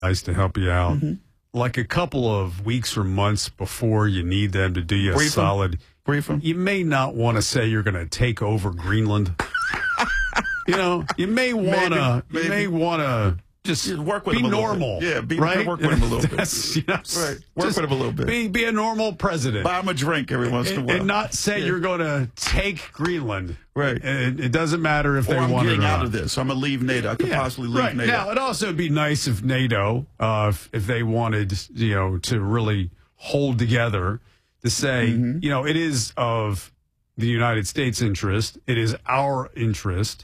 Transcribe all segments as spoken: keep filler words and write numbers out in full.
guys to help you out. Mm-hmm. Like a couple of weeks or months before you need them to do you a Brief solid. Them. Brief them. You may not want to say you're going to take over Greenland. You know, you may want to. You may want to just, just work with be him a normal. Bit. Yeah, be, right? work with him a little bit. You know, right. Work with him a little bit. Be, be a normal president. Buy him a drink every once in a while. And not say yeah. you're going to take Greenland. Right. And it doesn't matter if or they I'm want it or getting out not. of this. I'm going to leave NATO. I could yeah, possibly leave right. NATO. Now, it'd also be nice if NATO, uh, if, if they wanted, you know, to really hold together to say, mm-hmm. you know, it is of the United States' interest, it is our interest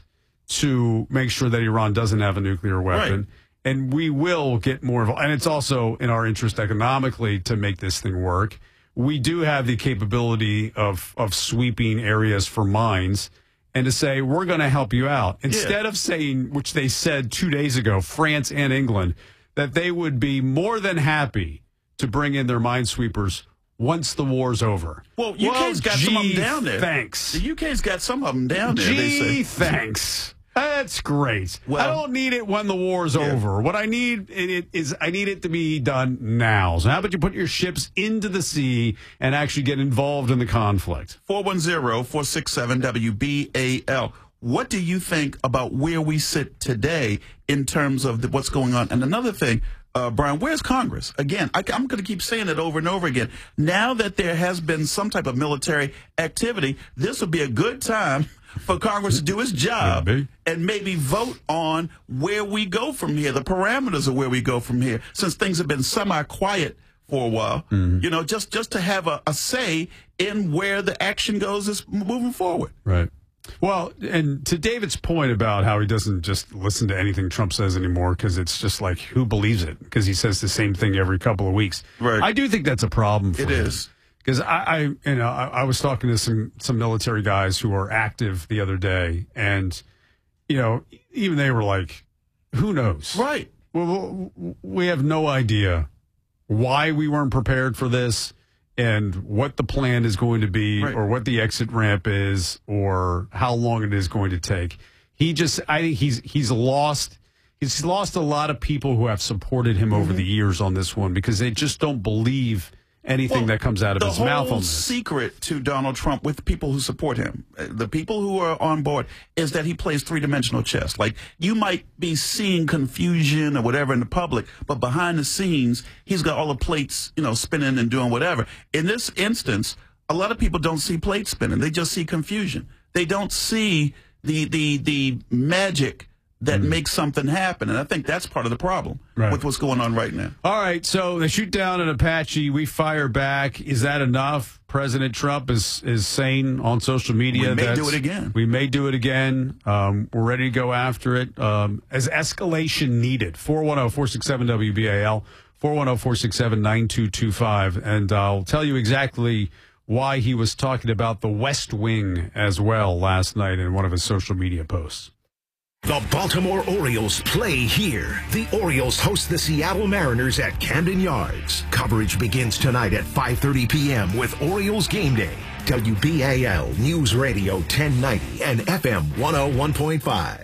to make sure that Iran doesn't have a nuclear weapon. Right. And we will get more involved. And it's also in our interest economically to make this thing work. We do have the capability of, of sweeping areas for mines and to say, we're going to help you out. Instead yeah. of saying, which they said two days ago, France and England, that they would be more than happy to bring in their minesweepers once the war's over. Well, U K's well, got gee, some of them down there. Thanks. The U K's got some of them down there, Gee, they say. thanks. That's great. Well, I don't need it when the war's yeah. over. What I need it is I need it to be done now. So how about you put your ships into the sea and actually get involved in the conflict? four one zero, four six seven, W B A L. What do you think about where we sit today in terms of the, what's going on? And another thing, uh, Brian, where's Congress? Again, I, I'm going to keep saying it over and over again. Now that there has been some type of military activity, this would be a good time for Congress to do its job maybe. and maybe vote on where we go from here, the parameters of where we go from here, since things have been semi-quiet for a while. Mm-hmm. You know, just, just to have a, a say in where the action goes is moving forward. Right. Well, and to David's point about how he doesn't just listen to anything Trump says anymore because it's just like, who believes it? Because he says the same thing every couple of weeks. Right. I do think that's a problem for it him. It is. Because I, I, you know, I, I was talking to some some military guys who are active the other day, and you know, even they were like, "Who knows?" Right. Well, we have no idea why we weren't prepared for this, and what the plan is going to be, right. or what the exit ramp is, or how long it is going to take. He just, I think he's he's lost. He's lost a lot of people who have supported him mm-hmm. over the years on this one because they just don't believe anything well, that comes out of his mouth on this. The whole secret to Donald Trump with the people who support him, the people who are on board, is that he plays three-dimensional chess. Like, you might be seeing confusion or whatever in the public, but behind the scenes, he's got all the plates, you know, spinning and doing whatever. In this instance, a lot of people don't see plates spinning. They just see confusion. They don't see the the the magic that mm. makes something happen. And I think that's part of the problem right. with what's going on right now. All right, so they shoot down an Apache. We fire back. Is that enough? President Trump is, is saying on social media we may that do it again. We may do it again. Um, we're ready to go after it. Um, as escalation needed. four one zero, four six seven, W B A L, four one zero, four six seven, nine two two five. And I'll tell you exactly why he was talking about the West Wing as well last night in one of his social media posts. The Baltimore Orioles play here. The Orioles host the Seattle Mariners at Camden Yards. Coverage begins tonight at five thirty p.m. with Orioles Game Day. W B A L News Radio ten ninety and F M one oh one point five.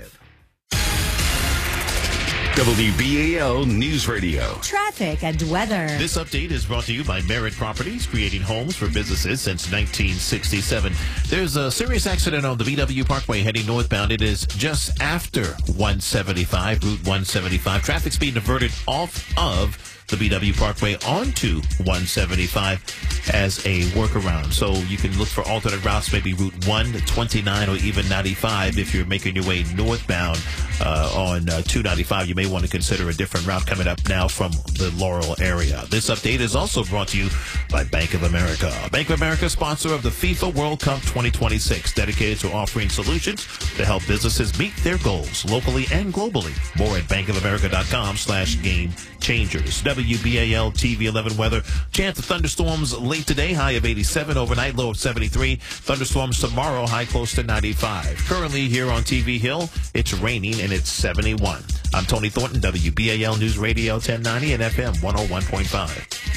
W B A L News Radio. Traffic and weather. This update is brought to you by Merit Properties, creating homes for businesses since nineteen sixty-seven. There's a serious accident on the B W Parkway heading northbound. It is just after one seventy-five, Route one seventy-five. Traffic's being diverted off of the B W Parkway onto one seventy-five as a workaround. So you can look for alternate routes, maybe Route one, twenty-nine, or even ninety-five if you're making your way northbound uh, on uh, two ninety-five. You may want to consider a different route coming up now from the Laurel area. This update is also brought to you by Bank of America. Bank of America, sponsor of the FIFA World Cup twenty twenty-six, dedicated to offering solutions to help businesses meet their goals locally and globally. More at bankofamerica.com slash game changers. W B A L T V eleven weather. Chance of thunderstorms late today, high of eighty-seven, overnight low of seventy-three. Thunderstorms tomorrow, high close to ninety-five. Currently here on T V Hill, it's raining and it's seventy-one. I'm Tony Thornton, W B A L News Radio ten ninety and F M one oh one point five.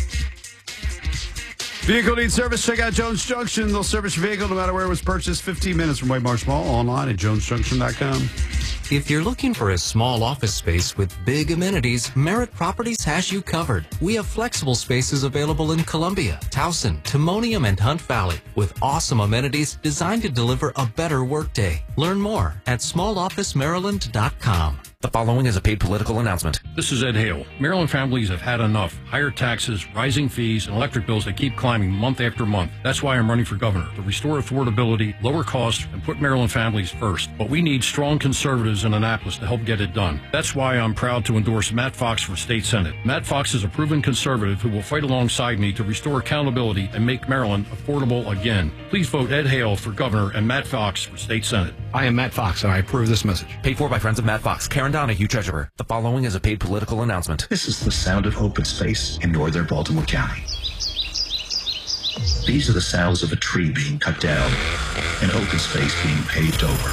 Vehicle needs service. Check out Jones Junction. They'll service your vehicle no matter where it was purchased. fifteen minutes from White Marsh Mall. Online at jones junction dot com. If you're looking for a small office space with big amenities, Merritt Properties has you covered. We have flexible spaces available in Columbia, Towson, Timonium, and Hunt Valley with awesome amenities designed to deliver a better workday. Learn more at small office maryland dot com. The following is a paid political announcement. This is Ed Hale. Maryland families have had enough. Higher taxes, rising fees, and electric bills that keep climbing month after month. That's why I'm running for governor, to restore affordability, lower costs, and put Maryland families first. But we need strong conservatives in Annapolis to help get it done. That's why I'm proud to endorse Matt Fox for state senate. Matt Fox is a proven conservative who will fight alongside me to restore accountability and make Maryland affordable again. Please vote Ed Hale for governor and Matt Fox for state senate. I am Matt Fox, and I approve this message. Paid for by friends of Matt Fox. Karen Donahue, treasurer. The following is a paid political announcement. This is the sound of open space in northern Baltimore County. These are the sounds of a tree being cut down and open space being paved over.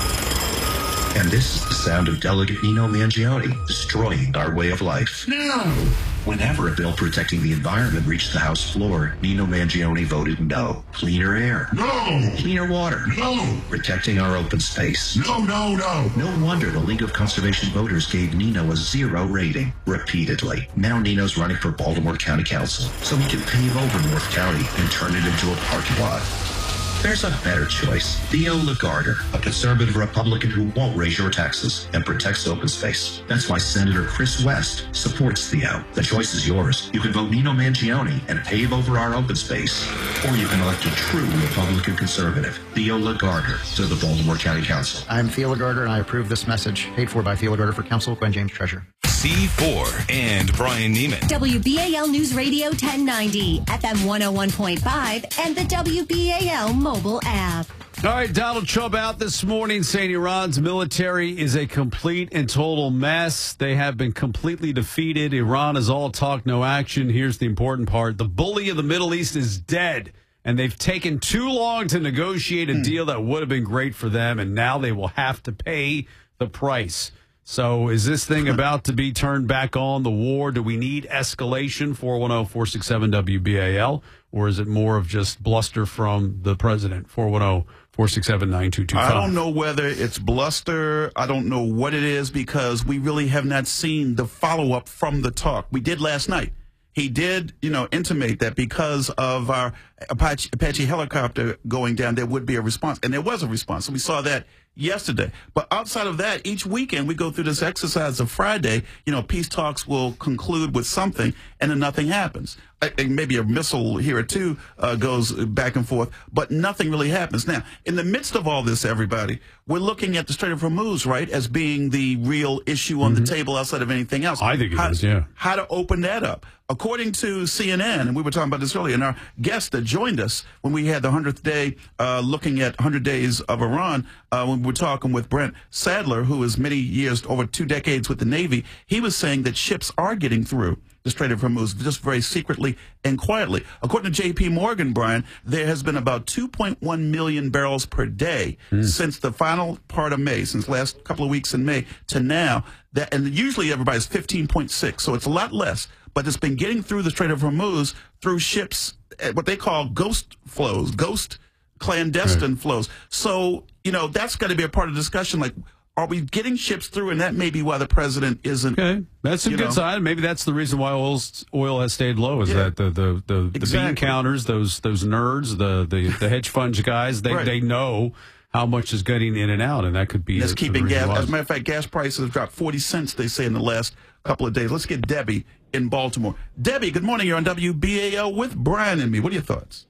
And this is the sound of Delegate Nino Mangione destroying our way of life. No! Whenever a bill protecting the environment reached the House floor, Nino Mangione voted no. Cleaner air. No! Cleaner water. No! Protecting our open space. No, no, no! No wonder the League of Conservation Voters gave Nino a zero rating repeatedly. Now Nino's running for Baltimore County Council, so he can pave over North County and turn it into a parking lot. There's a better choice. Theo Lagarder, a conservative Republican who won't raise your taxes and protects open space. That's why Senator Chris West supports Theo. The choice is yours. You can vote Nino Mangione and pave over our open space, or you can elect a true Republican conservative, Theo Lagarder, to the Baltimore County Council. I'm Theo Lagarder, and I approve this message. Paid for by Theo Lagarder for Council, Gwen James, Treasurer. C four and Brian Neiman. W B A L News Radio ten ninety, F M one oh one point five, and the W B A L mobile app. All right, Donald Trump out this morning saying Iran's military is a complete and total mess. They have been completely defeated. Iran is all talk, no action. Here's the important part. The bully of the Middle East is dead, and they've taken too long to negotiate a mm. deal that would have been great for them, and now they will have to pay the price. So is this thing about to be turned back on, the war? Do we need escalation? four one zero, four six seven, W B A L? Or is it more of just bluster from the president? four one zero, four six seven, nine two two five. I don't know whether it's bluster. I don't know what it is, because we really have not seen the follow-up from the talk. We did last night. He did, you know, intimate that because of our Apache, Apache helicopter going down, there would be a response. And there was a response. So we saw that yesterday. But outside of that, each weekend we go through this exercise of Friday, you know, peace talks will conclude with something, and then nothing happens. And maybe a missile here or two uh, goes back and forth, but nothing really happens. Now, in the midst of all this, everybody, we're looking at the Strait of Hormuz, right, as being the real issue on mm-hmm. the table outside of anything else. I think it how, is, yeah. How to open that up. According to C N N, and we were talking about this earlier, and our guest that joined us when we had the hundredth day uh, looking at one hundred days of Iran, uh, when we were talking with Brent Sadler, who is many years, over two decades with the Navy, he was saying that ships are getting through the Strait of Hormuz, just very secretly and quietly. According to J P Morgan, Brian, there has been about two point one million barrels per day mm. since the final part of May, since last couple of weeks in May to now. That, and usually everybody's fifteen point six, so it's a lot less. But it's been getting through the Strait of Hormuz through ships, what they call ghost flows, ghost clandestine right. flows. So, you know, that's got to be a part of the discussion. Like, are we getting ships through? And that may be why the president isn't. Okay, that's a good know. sign. Maybe that's the reason why oil's, oil has stayed low. Is yeah. that the the the, the exactly. bean counters, those those nerds, the the, the hedge fund guys, they right. they know how much is getting in and out, and that could be. That's keeping gas. As a matter of fact, gas prices have dropped forty cents. They say in the last couple of days. Let's get Debbie in Baltimore. Debbie, good morning. You're on W B A L with Brian and me. What are your thoughts?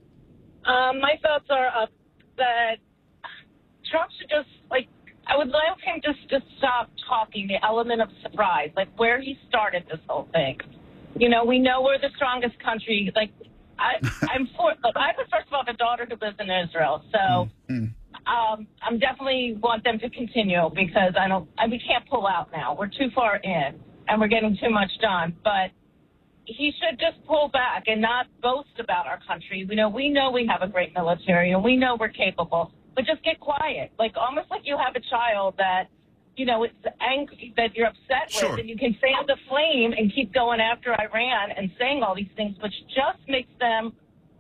Um, my thoughts are uh, that Trump should just, like, I would like him just to stop talking the element of surprise, like where he started this whole thing. You know, we know we're the strongest country. Like, I, I'm for, look, I was, first of all, a daughter who lives in Israel, so mm-hmm. um, I'm definitely want them to continue because I don't, I, we can't pull out now. We're too far in, and we're getting too much done. But he should just pull back and not boast about our country. You know, we know we have a great military, and we know we're capable, but just get quiet. Like, almost like you have a child that, you know, it's angry, that you're upset sure. with, and you can fan the flame and keep going after Iran and saying all these things, which just makes them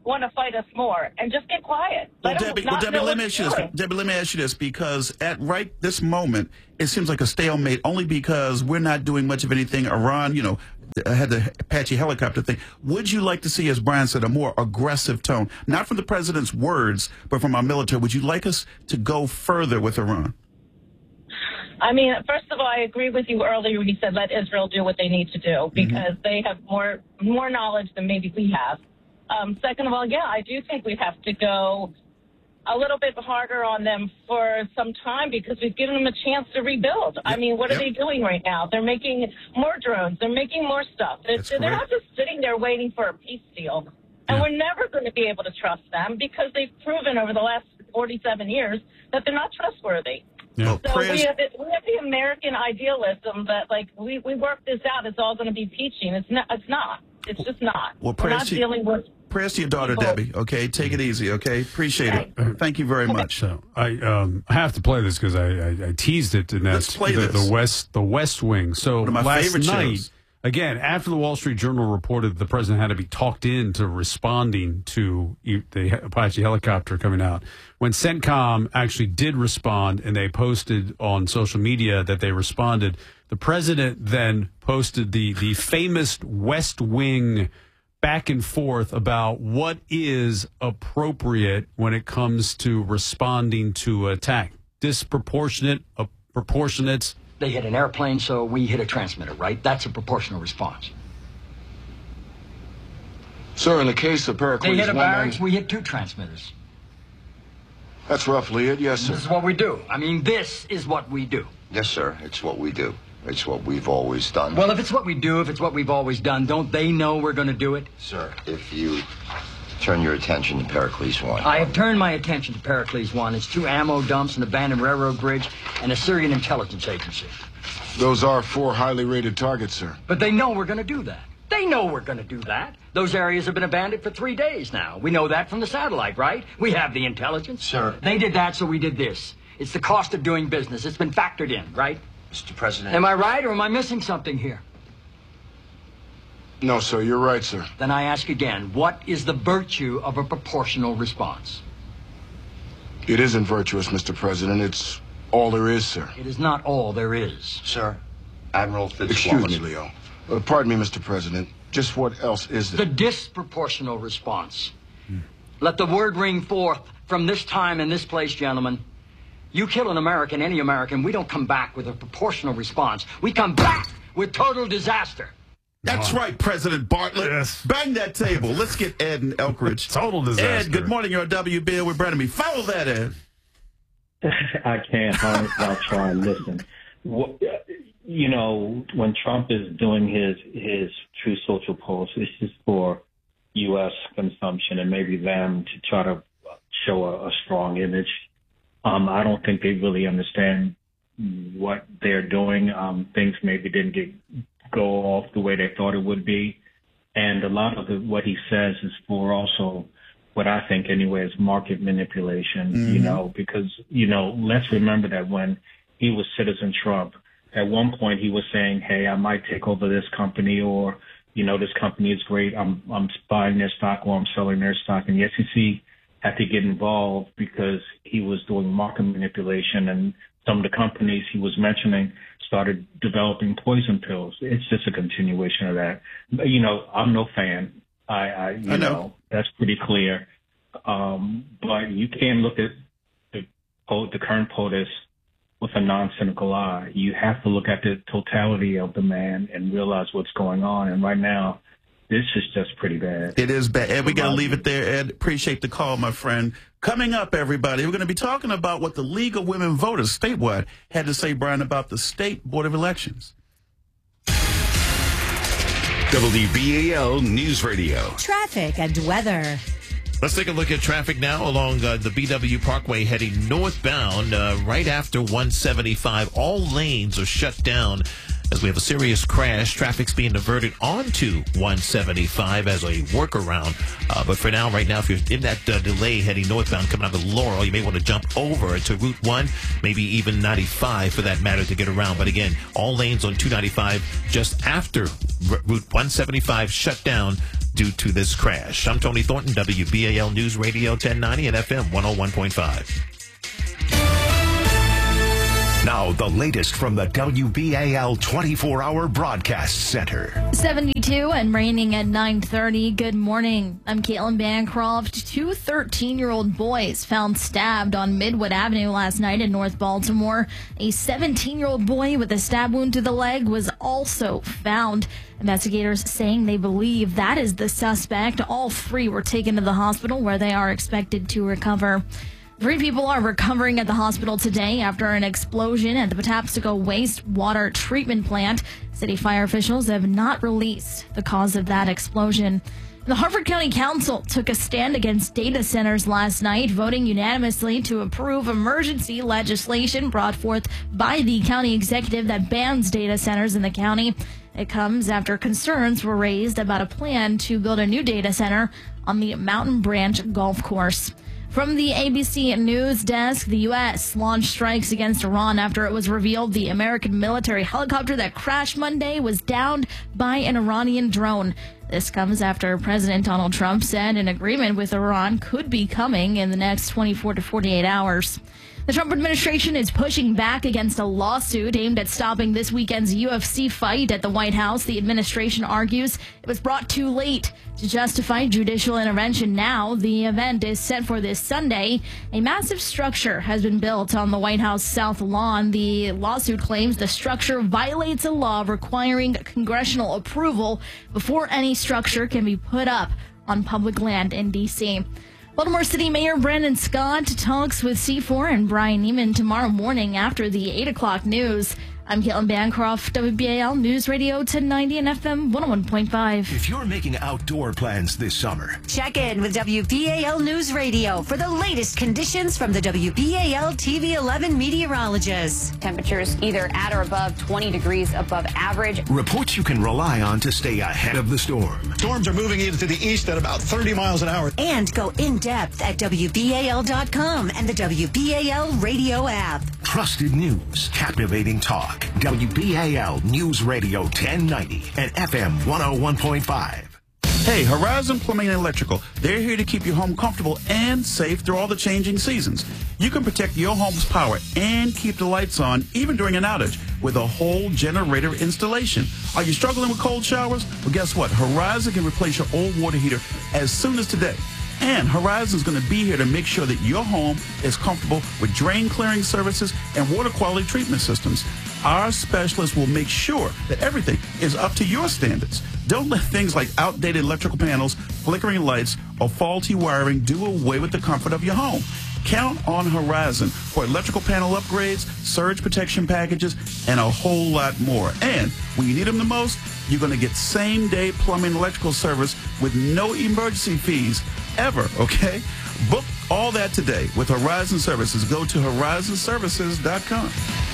want to fight us more, and just get quiet. Well, Let them Debbie, not well, Debbie, know let me what ask you they're this. doing. Debbie, let me ask you this, because at right this moment, it seems like a stalemate only because we're not doing much of anything. Iran, you know, had the Apache helicopter thing. Would you like to see, as Brian said, a more aggressive tone, not from the president's words, but from our military? Would you like us to go further with Iran? I mean, first of all, I agree with you earlier when you said let Israel do what they need to do, because mm-hmm. they have more more knowledge than maybe we have. Um, second of all, yeah, I do think we have to go a little bit harder on them for some time, because we've given them a chance to rebuild. Yep. I mean, what yep. are they doing right now? They're making more drones. They're making more stuff. They're, they're not just sitting there waiting for a peace deal. And yeah. we're never going to be able to trust them, because they've proven over the last forty-seven years that they're not trustworthy. Yeah. So Prayers. we have, the, we have the American idealism that, like, we, we work this out, it's all going to be peachy. And it's not. It's not. It's just not. Well, we're not to, dealing with... Prayers to your daughter, people. Debbie, okay? Take it easy, okay? Appreciate it. Thank you very much. So I um, I have to play this because I, I, I teased it, and that's Let's play the, this. the West the West Wing. So One of my last favorite night, shows. again, after the Wall Street Journal reported the president had to be talked into responding to the Apache helicopter coming out, when CENTCOM actually did respond and they posted on social media that they responded, the president then posted the, the famous West Wing back and forth about what is appropriate when it comes to responding to attack. Disproportionate, uh, proportionate. They hit an airplane, so we hit a transmitter, right? That's a proportional response. Sir, in the case of Pericles... They hit a barracks, we hit two transmitters. That's roughly it, yes, sir. This is what we do. I mean, this is what we do. Yes, sir, it's what we do. It's what we've always done. Well, if it's what we do, if it's what we've always done, don't they know we're going to do it? Sir, if you turn your attention to Pericles one. I have turned my attention to Pericles one. It's two ammo dumps, an abandoned railroad bridge, and a Syrian intelligence agency. Those are four highly rated targets, sir. But they know we're going to do that. They know we're going to do that. Those areas have been abandoned for three days now. We know that from the satellite, right? We have the intelligence. Sir. They did that, so we did this. It's the cost of doing business. It's been factored in, right? Mister President. Am I right, or am I missing something here? No, sir, you're right, sir. Then I ask again, what is the virtue of a proportional response? It isn't virtuous, Mister President. It's all there is, sir. It is not all there is. Sir, Admiral Fitzwallace. Excuse me, Leo. Uh, pardon me, Mister President. Just what else is there? The disproportional response. Hmm. Let the word ring forth from this time and this place, gentlemen. You kill an American, any American, we don't come back with a proportional response. We come back with total disaster. That's wow. right, President Bartlett. Yes. Bang that table. Let's get Ed and Elkridge. Total disaster. Ed, good morning. You're on W B with Brennan. Follow that, Ed. I can't. I'll, I'll try and listen. You know, when Trump is doing his his True Social polls, this is for U S consumption and maybe them to try to show a, a strong image. Um, I don't think they really understand what they're doing. Um, things maybe didn't get, go off the way they thought it would be. And a lot of the, what he says is for also what I think anyway is market manipulation, mm-hmm. you know, because, you know, let's remember that when he was Citizen Trump, at one point he was saying, hey, I might take over this company, or, you know, this company is great. I'm, I'm buying their stock or I'm selling their stock. And the S E C had to get involved because he was doing market manipulation, and some of the companies he was mentioning started developing poison pills. It's just a continuation of that. You know, I'm no fan. I, I you I know. know, that's pretty clear. Um, but you can't look at the, the current POTUS with a non-cynical eye. You have to look at the totality of the man and realize what's going on. And right now, this is just pretty bad. It is bad. Ed, we got to leave it there, Ed. Appreciate the call, my friend. Coming up, everybody, we're going to be talking about what the League of Women Voters statewide had to say, Brian, about the State Board of Elections. W B A L News Radio. Traffic and weather. Let's take a look at traffic now along uh, the B W Parkway heading northbound uh, right after one seventy-five. All lanes are shut down as we have a serious crash. Traffic's being diverted onto one seventy-five as a workaround. Uh, but for now, right now, if you're in that uh, delay heading northbound coming out of Laurel, you may want to jump over to Route one, maybe even ninety-five for that matter to get around. But again, all lanes on two ninety-five just after R- Route one seventy-five shut down due to this crash. I'm Tony Thornton, W B A L News Radio ten ninety and F M one oh one point five. Now, the latest from the W B A L twenty-four hour Broadcast Center. seventy-two and raining at nine thirty. Good morning. I'm Caitlin Bancroft. Two thirteen-year-old boys found stabbed on Midwood Avenue last night in North Baltimore. A seventeen-year-old boy with a stab wound to the leg was also found. Investigators saying they believe that is the suspect. All three were taken to the hospital where they are expected to recover. Three people are recovering at the hospital today after an explosion at the Patapsco wastewater treatment plant. City fire officials have not released the cause of that explosion. The Harford County Council took a stand against data centers last night, voting unanimously to approve emergency legislation brought forth by the county executive that bans data centers in the county. It comes after concerns were raised about a plan to build a new data center on the Mountain Branch Golf Course. From the A B C News Desk, the U S launched strikes against Iran after it was revealed the American military helicopter that crashed Monday was downed by an Iranian drone. This comes after President Donald Trump said an agreement with Iran could be coming in the next twenty-four to forty-eight hours. The Trump administration is pushing back against a lawsuit aimed at stopping this weekend's U F C fight at the White House. The administration argues it was brought too late to justify judicial intervention. Now, the event is set for this Sunday. A massive structure has been built on the White House South Lawn. The lawsuit claims the structure violates a law requiring congressional approval before any structure can be put up on public land in D C Baltimore City Mayor Brandon Scott talks with C four and Brian Neiman tomorrow morning after the eight o'clock news. I'm Caitlin Bancroft, W B A L News Radio ten ninety and F M one oh one point five. If you're making outdoor plans this summer, check in with W B A L News Radio for the latest conditions from the W B A L T V eleven meteorologists. Temperatures either at or above twenty degrees above average. Reports you can rely on to stay ahead of the storm. Storms are moving into the east at about thirty miles an hour. And go in depth at W B A L dot com and the W B A L radio app. Trusted news, captivating talk. W B A L News Radio ten ninety and F M one oh one point five. Hey, Horizon Plumbing and Electrical. They're here to keep your home comfortable and safe through all the changing seasons. You can protect your home's power and keep the lights on even during an outage with a whole generator installation. Are you struggling with cold showers? Well, guess what? Horizon can replace your old water heater as soon as today. And Horizon's going to be here to make sure that your home is comfortable with drain clearing services and water quality treatment systems. Our specialists will make sure that everything is up to your standards. Don't let things like outdated electrical panels, flickering lights, or faulty wiring do away with the comfort of your home. Count on Horizon for electrical panel upgrades, surge protection packages, and a whole lot more. And when you need them the most, you're going to get same-day plumbing and electrical service with no emergency fees ever, okay? Book all that today with Horizon Services. Go to horizon services dot com.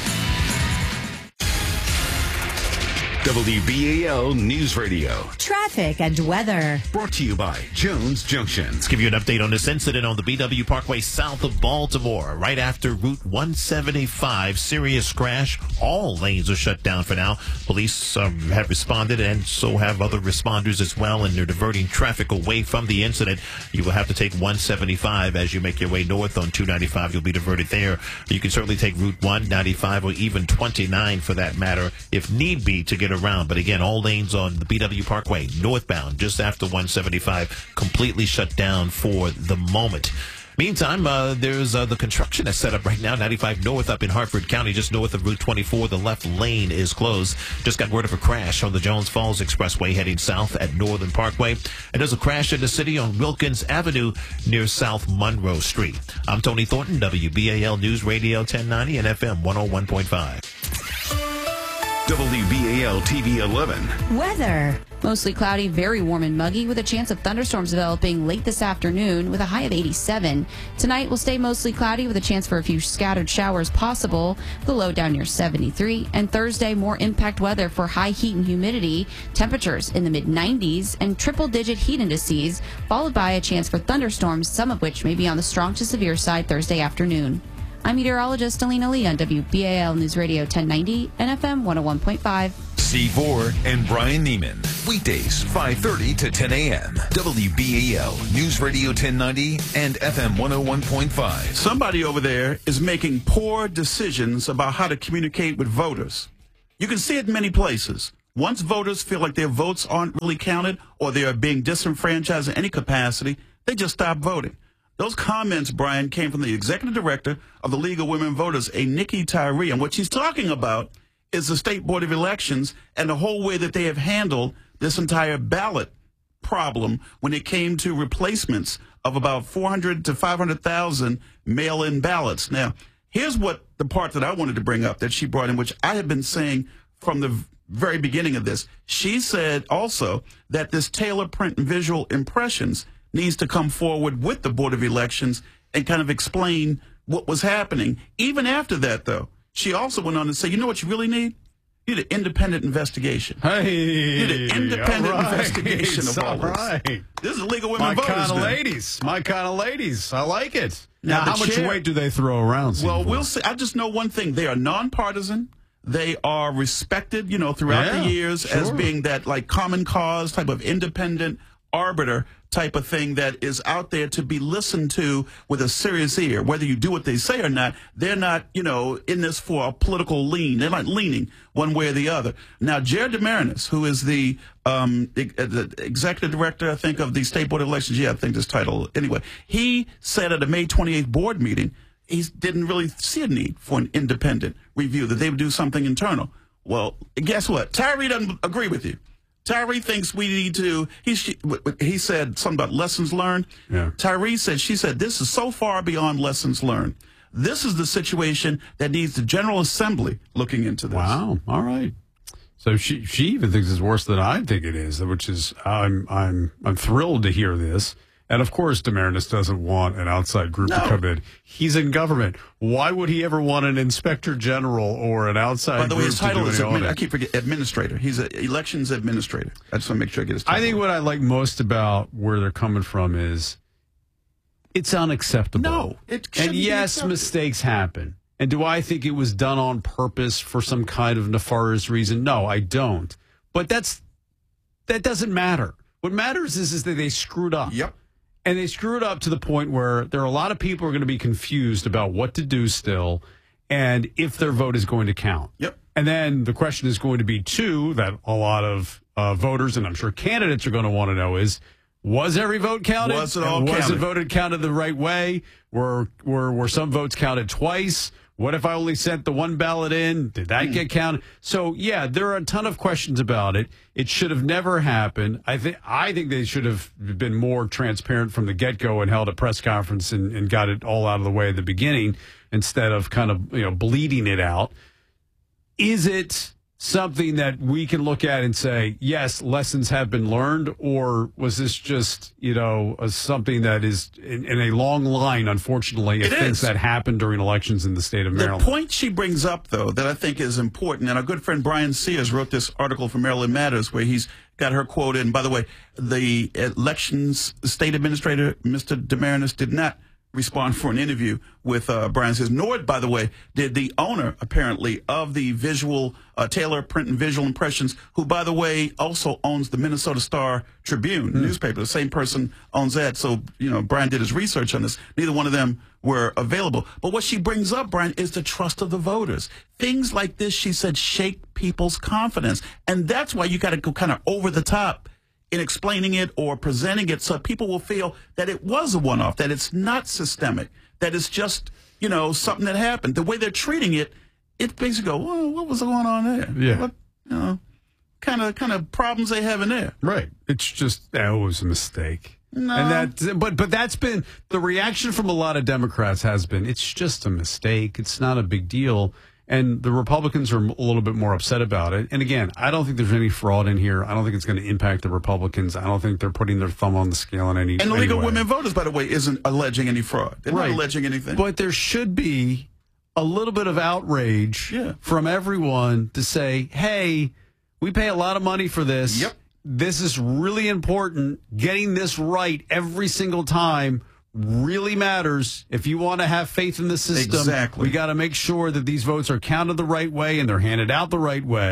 W B A L News Radio. Traffic and weather. Brought to you by Jones Junction. Let's give you an update on this incident on the B W Parkway south of Baltimore, right after Route one seventy-five. Serious crash. All lanes are shut down for now. Police um, have responded, and so have other responders as well, and they're diverting traffic away from the incident. You will have to take one seventy-five as you make your way north on two ninety-five. You'll be diverted there. You can certainly take Route one ninety-five or even twenty-nine for that matter, if need be, to get around. But again, all lanes on the B W Parkway northbound just after one seventy-five completely shut down for the moment. Meantime, uh, there's uh, the construction that's set up right now. ninety-five north up in Harford County, just north of Route twenty-four. The left lane is closed. Just got word of a crash on the Jones Falls Expressway heading south at Northern Parkway. And there's a crash in the city on Wilkins Avenue near South Monroe Street. I'm Tony Thornton, W B A L News Radio ten ninety and F M one oh one point five. W B A L T V eleven. Weather. Mostly cloudy, very warm and muggy with a chance of thunderstorms developing late this afternoon with a high of eighty-seven. Tonight will stay mostly cloudy with a chance for a few scattered showers possible, the low down near seventy-three. And Thursday, more impact weather for high heat and humidity, temperatures in the mid nineties and triple-digit heat indices, followed by a chance for thunderstorms, some of which may be on the strong to severe side Thursday afternoon. I'm meteorologist Alina Lee on W B A L News Radio ten ninety and F M one oh one point five. C four and Brian Neiman. Weekdays, five thirty to ten a.m. W B A L News Radio ten ninety and F M one oh one point five. Somebody over there is making poor decisions about how to communicate with voters. You can see it in many places. Once voters feel like their votes aren't really counted or they are being disenfranchised in any capacity, they just stop voting. Those comments, Brian, came from the executive director of the League of Women Voters, a Nikki Tyree. And what she's talking about is the State Board of Elections and the whole way that they have handled this entire ballot problem when it came to replacements of about four hundred to five hundred thousand mail-in ballots. Now, here's what the part that I wanted to bring up that she brought in, which I have been saying from the very beginning of this. She said also that this Taylor print and visual impressions needs to come forward with the Board of Elections and kind of explain what was happening. Even after that, though, she also went on to say, you know what you really need? You need an independent investigation. Hey, you need an independent all right. investigation of all, all this. Right. This is a League of Women My Voters. kind of now. ladies. My kind of ladies. I like it. Now, Now, how much chair, weight do they throw around? Well, for? we'll see. I just know one thing. They are nonpartisan. They are respected, you know, throughout Yeah, the years sure. as being that like common cause type of independent arbiter type of thing that is out there to be listened to with a serious ear. Whether you do what they say or not, they're not, you know, in this for a political lean. They're not leaning one way or the other. Now, Jared DeMarinis, who is the, um, e- the executive director, I think, of the State Board of Elections, yeah, I think this title, anyway, he said at a May twenty-eighth board meeting, he didn't really see a need for an independent review, that they would do something internal. Well, guess what? Tyree doesn't agree with you. Tyree thinks we need to, he, she, he said something about lessons learned. Yeah. Tyree said, she said, this is so far beyond lessons learned. This is the situation that needs the General Assembly looking into this. Wow. All right. So she she even thinks it's worse than I think it is, which is I'm I'm I'm thrilled to hear this. And of course, DeMarinis doesn't want an outside group No. to come in. He's in government. Why would he ever want an inspector general or an outside By the way, group his to title do is, an admin, audit? I keep forgetting, administrator. He's an elections administrator. I just want to make sure I get his title. I think what I like most about where they're coming from is it's unacceptable. No, it And shouldn't be yes, accepted. mistakes happen. And do I think it was done on purpose for some kind of nefarious reason? No, I don't. But that's that doesn't matter. What matters is, is that they screwed up. Yep. And they screwed up to the point where there are a lot of people who are going to be confused about what to do still and if their vote is going to count. Yep. And then the question is going to be, too, that a lot of uh, voters and I'm sure candidates are going to want to know is, was every vote counted? Was it all was counted? it voted counted the right way? Were, were, were some votes counted twice? What if I only sent the one ballot in? Did that get counted? So, yeah, there are a ton of questions about it. It should have never happened. I think I think they should have been more transparent from the get-go and held a press conference and, and got it all out of the way at the beginning instead of kind of, you know, bleeding it out. Is it something that we can look at and say, yes, lessons have been learned, or was this just, you know, a, something that is in, in a long line, unfortunately, of It things is. that happen during elections in the state of The Maryland? point she brings up, though, that I think is important, and our good friend Brian Sears wrote this article for Maryland Matters where he's got her quote in. By the way, the elections state administrator, Mister DeMarinis, did not respond for an interview with uh, Brian Sears, nor, by the way, did the owner, apparently, of the visual, uh, Taylor Print and Visual Impressions, who, by the way, also owns the Minnesota Star Tribune Hmm. newspaper. The same person owns that. So, you know, Brian did his research on this. Neither one of them were available. But what she brings up, Brian, is the trust of the voters. Things like this, she said, shake people's confidence. And that's why you got to go kind of over the top in explaining it or presenting it so people will feel that it was a one-off, that it's not systemic, that it's just, you know, something that happened. The way they're treating it, it basically go, well, what was going on there? Yeah. What, you know, kind of kind of problems they have in there. Right. It's just, that was a mistake. No. And that, but but that's been the reaction from a lot of Democrats has been, it's just a mistake. It's not a big deal. And the Republicans are a little bit more upset about it. And again, I don't think there's any fraud in here. I don't think it's going to impact the Republicans. I don't think they're putting their thumb on the scale in any And the League of anyway. Women Voters, by the way, isn't alleging any fraud. They're Right. not alleging anything. But there should be a little bit of outrage Yeah. from everyone to say, hey, we pay a lot of money for this. Yep. This is really important. Getting this right every single time really matters. If you want to have faith in the system, Exactly. we got to make sure that these votes are counted the right way and they're handed out the right way.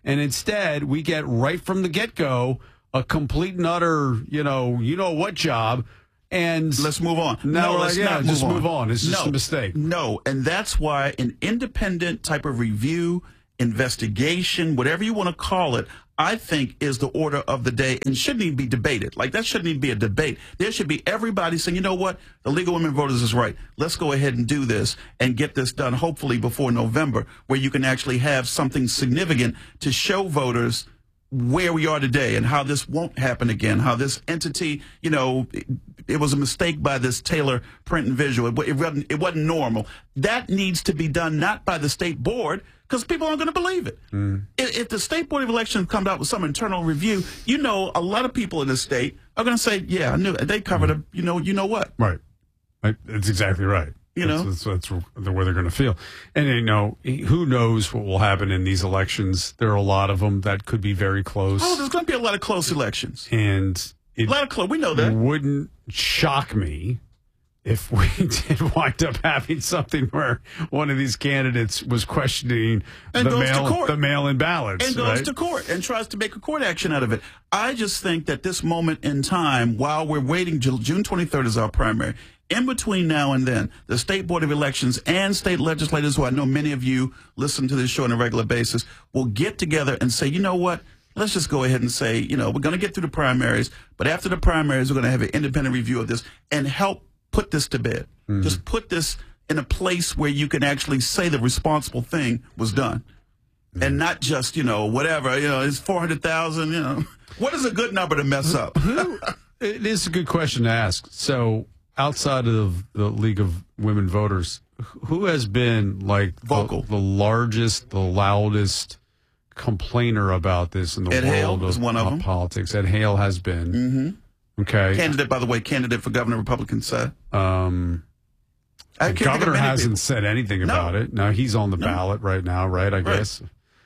And instead, we get right from the get-go a complete and utter, you know, you know what job. And let's move on. Now no, we're let's like, yeah, not just move move on. on. It's just no, a mistake. No, and that's why an independent type of review, investigation, whatever you want to call it, I think is the order of the day and shouldn't even be debated. Like, that shouldn't even be a debate. There should be everybody saying, you know what, the League of Women Voters is right. Let's go ahead and do this and get this done, hopefully before November, where you can actually have something significant to show voters where we are today and how this won't happen again, how this entity, you know, it, it was a mistake by this Taylor Print and Visual. It, it, wasn't, it wasn't normal. That needs to be done not by the state board, because people aren't going to believe it. Mm. If, if the State Board of Elections comes out with some internal review, you know, a lot of people in the state are going to say, yeah, I knew it. They covered mm. a, you know, you know what. Right. That's exactly right. You that's, know, that's, that's, that's the way they're going to feel. And, you know, who knows what will happen in these elections? There are a lot of them that could be very close. Oh, there's going to be a lot of close elections. And it a lot of close. We know that. Wouldn't shock me if we did wind up having something where one of these candidates was questioning and the goes mail, to court. the mail-in ballots. And goes right? to court and tries to make a court action out of it. I just think that this moment in time, while we're waiting, June twenty-third is our primary. In between now and then, the State Board of Elections and state legislators, who I know many of you listen to this show on a regular basis, will get together and say, you know what, let's just go ahead and say, you know, we're going to get through the primaries, but after the primaries, we're going to have an independent review of this and help put this to bed. Mm-hmm. Just put this in a place where you can actually say the responsible thing was done. Mm-hmm. And not just, you know, whatever, you know, it's four hundred thousand, you know. What is a good number to mess up? It is a good question to ask. So, outside of the League of Women Voters, who has been like vocal, the, the largest, the loudest complainer about this in the Ed world Hale of, is one of of them. politics? Ed Hale has been. Mm-hmm. Okay. Candidate, by the way, candidate for governor, Republican side. Um, I the can't think of governor many hasn't people. said anything No. about it. Now he's on the No. ballot right now, right? I Right. guess.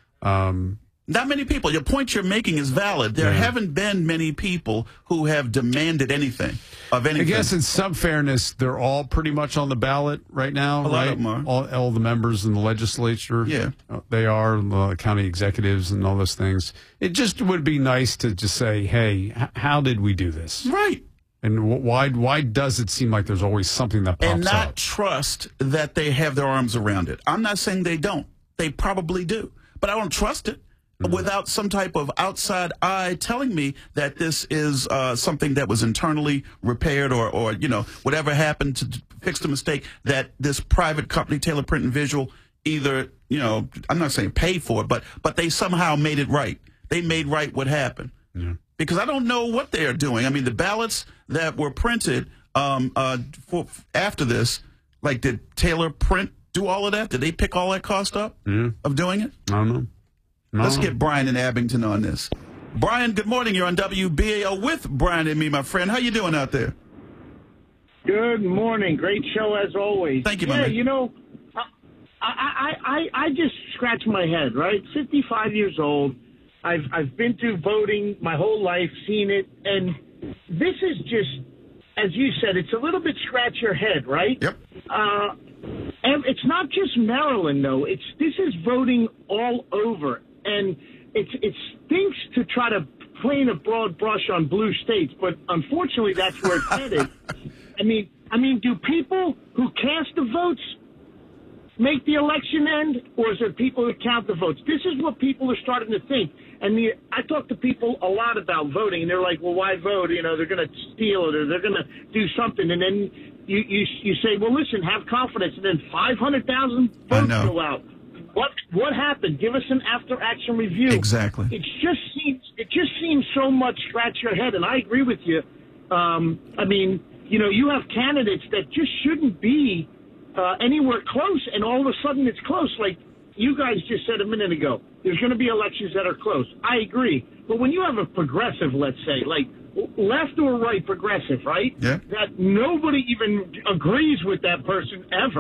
Um, Not many people. Your point you're making is valid. There Yeah. haven't been many people who have demanded anything of I anything. guess in some fairness, they're all pretty much on the ballot right now, A lot right? of them are. All, all the members in the legislature, Yeah. uh, they are, the county executives and all those things. It just would be nice to just say, hey, h- how did we do this? Right. And wh- why why does it seem like there's always something that pops And not up? trust that they have their arms around it. I'm not saying they don't. They probably do. But I don't trust it. Mm-hmm. Without some type of outside eye telling me that this is uh, something that was internally repaired or, or, you know, whatever happened to d- fix the mistake that this private company, Taylor Print and Visual, either, you know, I'm not saying paid for it, but but they somehow made it right. They made right what happened. Yeah. Because I don't know what they are doing. I mean, the ballots that were printed um, uh, for, after this, like, did Taylor Print do all of that? Did they pick all that cost up Yeah. of doing it? I don't know. I Let's don't know. get Brian in Abington on this. Brian, good morning. You're on W B A L with Brian and me, my friend. How you doing out there? Good morning. Great show as always. Thank you, my yeah, man. you know, I, I, I, I just scratch my head, right? fifty-five years old. I've, I've been through voting my whole life, seen it, and this is just, as you said, it's a little bit scratch your head, right? Yep. Uh, and it's not just Maryland, though. It's this is voting all over, and it's it stinks to try to paint a broad brush on blue states, but unfortunately, that's where it's headed. I mean, I mean, do people who cast the votes make the election end, or is it people who count the votes? This is what people are starting to think. And the, I talk to people a lot about voting, and they're like, well, why vote? You know, they're going to steal it, or they're going to do something. And then you, you you say, well, listen, have confidence. And then five hundred thousand votes go out. What what happened? Give us an after-action review. Exactly. It just seems it just seems so much scratch your head, and I agree with you. Um, I mean, you know, you have candidates that just shouldn't be uh, anywhere close, and all of a sudden it's close. Like you guys just said a minute ago, there's going to be elections that are close. I agree. But when you have a progressive, let's say, like left or right progressive, right? Yeah. That nobody even agrees with that person ever.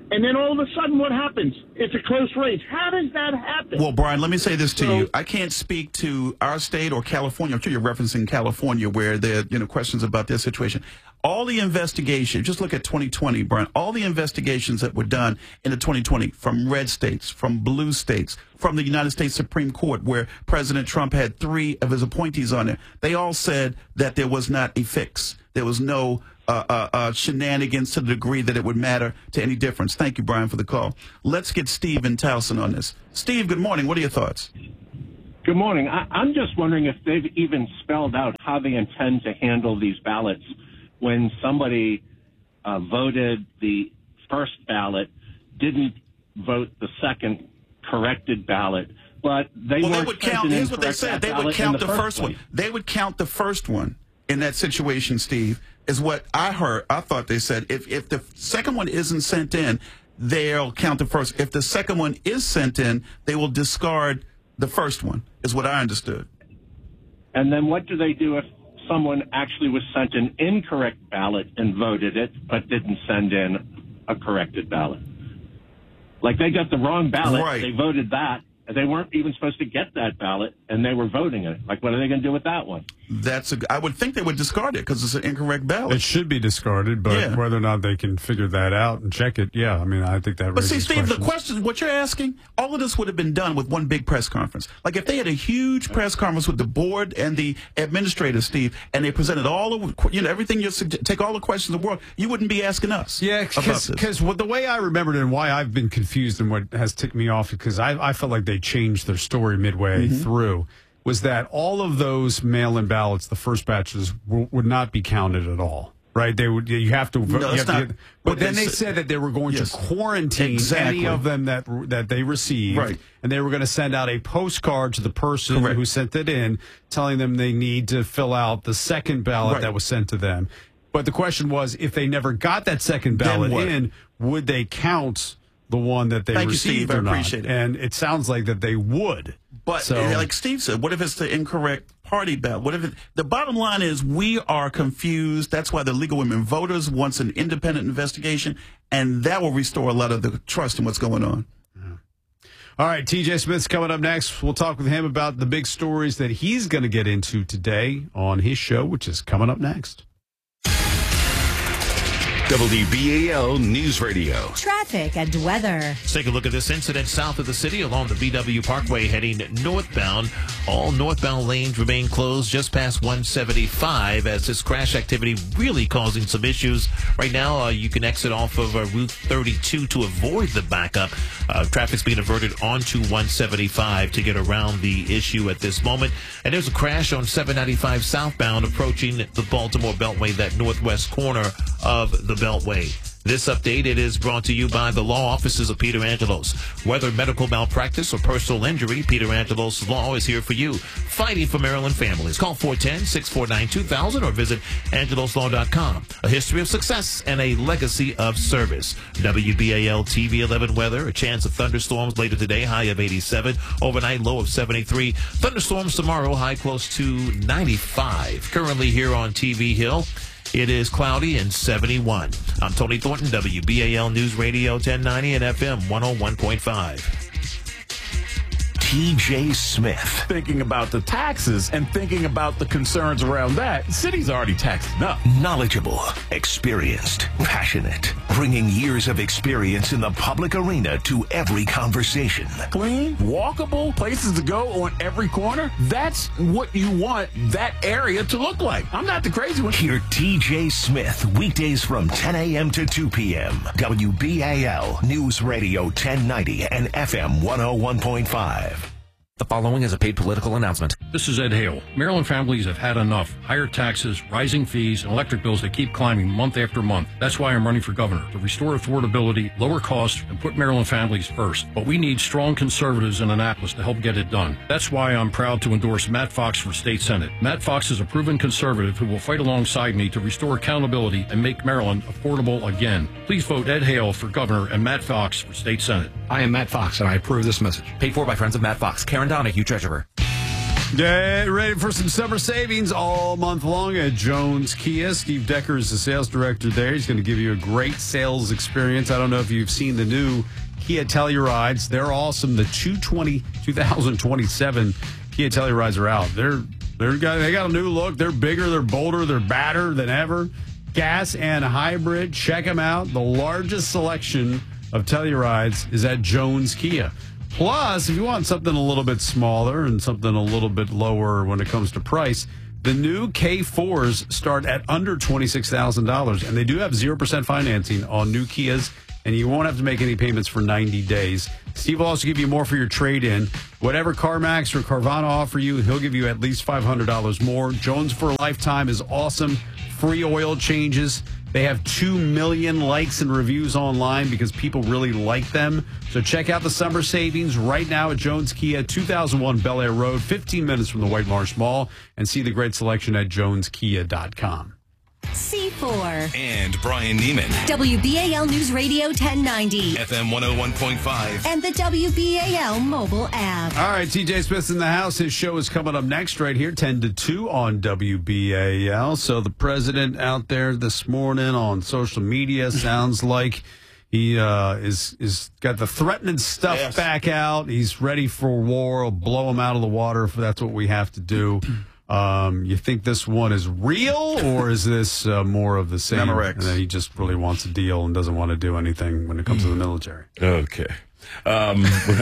And then all of a sudden, what happens? It's a close race. How does that happen? Well, Brian, let me say this to so, you. I can't speak to our state or California. I'm sure you're referencing California, where there are, you know, questions about their situation. All the investigations, just look at twenty twenty, Brian, all the investigations that were done in the twenty twenty from red states, from blue states, from the United States Supreme Court, where President Trump had three of his appointees on there, they all said that there was not a fix. There was no uh, uh, uh, shenanigans to the degree that it would matter to any difference. Thank you, Brian, for the call. Let's get Steve in Towson on this. Steve, good morning. What are your thoughts? Good morning. I, I'm just wondering if they've even spelled out how they intend to handle these ballots when somebody uh, voted the first ballot, didn't vote the second corrected ballot, but they well, were they would count. Here's what they said: they would count the, the first one. They would count the first one in that situation. Steve, is what I heard. I thought they said if if the second one isn't sent in, they'll count the first. If the second one is sent in, they will discard the first one. Is what I understood. And then what do they do if someone actually was sent an incorrect ballot and voted it, but didn't send in a corrected ballot? Like they got the wrong ballot, right. They voted that, and they weren't even supposed to get that ballot, and they were voting it. Like, what are they going to do with that one? That's a, I would think they would discard it because it's an incorrect ballot. It should be discarded, but yeah. whether or not they can figure that out and check it, yeah, I mean, I think that. But see, Steve, questions. the question, what you're asking, all of this would have been done with one big press conference. Like if they had a huge press conference with the board and the administrator, Steve, and they presented all of, you know, everything you take all the questions in the world, you wouldn't be asking us. Yeah, because the way I remembered it and why I've been confused and what has ticked me off, because I, I felt like they changed their story midway mm-hmm. through, was that all of those mail-in ballots, the first batches, w- would not be counted at all, right? They would. You have to vote. No, you have not, to get, but then they said, said that they were going yes, to quarantine exactly. any of them that that they received, right. and they were going to send out a postcard to the person Correct. who sent it in, telling them they need to fill out the second ballot right. that was sent to them. But the question was, if they never got that second ballot in, would they count the one that they Thank received you, Steve. or I not? appreciate it. And it sounds like that they would. But so, like Steve said, what if it's the incorrect party ballot? What if it, the bottom line is we are confused. That's why the League of Women Voters wants an independent investigation, and that will restore a lot of the trust in what's going on. Yeah. All right, T J Smith's coming up next. We'll talk with him about the big stories that he's going to get into today on his show, which is coming up next. W B A L News Radio. Traffic and weather. Let's take a look at this incident south of the city along the B W Parkway heading northbound. All northbound lanes remain closed just past one seventy-five as this crash activity really causing some issues. Right now, uh, you can exit off of uh, Route thirty-two to avoid the backup. Uh, traffic's being diverted onto one seventy-five to get around the issue at this moment. And there's a crash on seven ninety-five southbound approaching the Baltimore Beltway, that northwest corner of the Beltway. This update, it is brought to you by the law offices of Peter Angelos. Whether medical malpractice or personal injury, Peter Angelos Law is here for you. Fighting for Maryland families. Call four one zero, six four nine, two thousand or visit angelos law dot com. A history of success and a legacy of service. W B A L T V eleven weather. A chance of thunderstorms later today. High of eighty-seven. Overnight low of seventy-three. Thunderstorms tomorrow. High close to ninety-five. Currently here on T V Hill, it is cloudy and seventy-one. I'm Tony Thornton, W B A L News Radio ten ninety and F M one oh one point five. T J Smith. Thinking about the taxes and thinking about the concerns around that, the city's already taxed enough. Knowledgeable, experienced, passionate, bringing years of experience in the public arena to every conversation. Clean, walkable, places to go on every corner. That's what you want that area to look like. I'm not the crazy one. Hear T J Smith weekdays from ten a.m. to two p.m. W B A L News Radio ten ninety and F M one oh one point five. The following is a paid political announcement. This is Ed Hale. Maryland families have had enough. Higher taxes, rising fees, and electric bills that keep climbing month after month. That's why I'm running for governor, to restore affordability, lower costs, and put Maryland families first. But we need strong conservatives in Annapolis to help get it done. That's why I'm proud to endorse Matt Fox for state senate. Matt Fox is a proven conservative who will fight alongside me to restore accountability and make Maryland affordable again. Please vote Ed Hale for governor and Matt Fox for state senate. I am Matt Fox, and I approve this message. Paid for by friends of Matt Fox. Karen Donahue, treasurer. Get ready for some summer savings all month long at Jones Kia. Steve Decker is the sales director there. He's going to give you a great sales experience. I don't know if you've seen the new Kia Tellurides. They're awesome. The two twenty, twenty twenty-seven Kia Tellurides are out. They're they're got they got a new look. They're bigger, they're bolder, they're badder than ever. Gas and hybrid. Check them out. The largest selection of Tellurides is at Jones Kia. Plus, if you want something a little bit smaller and something a little bit lower when it comes to price, the new K fours start at under twenty-six thousand dollars, and they do have zero percent financing on new Kias, and you won't have to make any payments for ninety days. Steve will also give you more for your trade-in. Whatever CarMax or Carvana offer you, he'll give you at least five hundred dollars more. Jones for a Lifetime is awesome. Free oil changes. They have two million likes and reviews online because people really like them. So check out the summer savings right now at Jones Kia, two thousand one Bel Air Road, fifteen minutes from the White Marsh Mall, and see the great selection at jones kia dot com. C four. And Brian Neiman. W B A L News Radio ten ninety. F M one oh one point five. And the W B A L mobile app. All right, T J Smith's in the house. His show is coming up next right here, ten to two on W B A L. So the president out there this morning on social media sounds like he uh, is is got the threatening stuff yes. back out. He's ready for war. He'll blow him out of the water if that's what we have to do. Um, you think this one is real, or is this uh, more of the same? Memorex. And then he just really wants a deal and doesn't want to do anything when it comes to the military. Okay. Um,